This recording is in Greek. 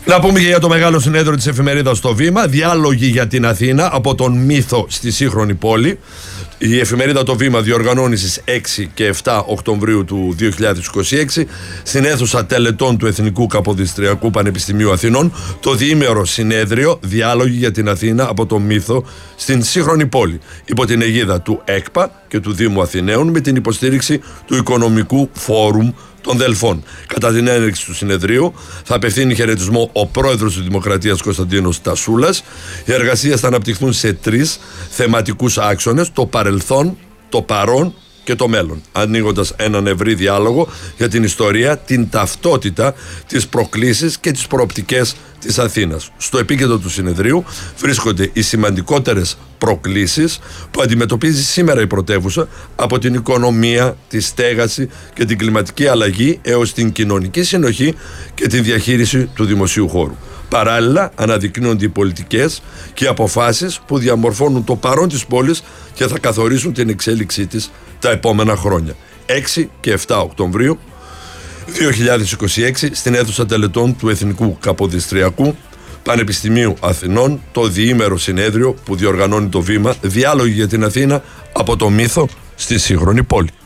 Να πούμε και για το μεγάλο συνέδριο της εφημερίδας Το Βήμα, διάλογοι για την Αθήνα από τον μύθο στη σύγχρονη πόλη. Η εφημερίδα Το Βήμα διοργανώνει στις 6 και 7 Οκτωβρίου του 2026 στην αίθουσα τελετών του Εθνικού Καποδιστριακού Πανεπιστημίου Αθηνών το διήμερο συνέδριο «Διάλογοι για την Αθήνα από τον μύθο στην σύγχρονη πόλη» υπό την αιγίδα του ΕΚΠΑ και του Δήμου Αθηναίων με την υποστήριξη του Οικονομικού Φόρουμ των Δελφών. Κατά την έναρξη του συνεδρίου θα απευθύνει χαιρετισμό ο πρόεδρος της Δημοκρατίας Κωνσταντίνος Τασούλας. Οι εργασίες θα αναπτυχθούν σε 3 θεματικούς άξονες: το παρελθόν, το παρόν και το μέλλον, ανοίγοντας έναν ευρύ διάλογο για την ιστορία, την ταυτότητα, τις προκλήσεις και τις προοπτικές της Αθήνας. Στο επίκεντρο του συνεδρίου βρίσκονται οι σημαντικότερες προκλήσεις που αντιμετωπίζει σήμερα η πρωτεύουσα, από την οικονομία, τη στέγαση και την κλιματική αλλαγή έως την κοινωνική συνοχή και τη διαχείριση του δημοσίου χώρου. Παράλληλα, αναδεικνύονται οι πολιτικές και οι αποφάσεις που διαμορφώνουν το παρόν της πόλης και θα καθορίσουν την εξέλιξή της τα επόμενα χρόνια. 6 και 7 Οκτωβρίου 2026 στην αίθουσα τελετών του Εθνικού Καποδιστριακού Πανεπιστημίου Αθηνών το διήμερο συνέδριο που διοργανώνει Το Βήμα, διάλογοι για την Αθήνα από το μύθο στη σύγχρονη πόλη.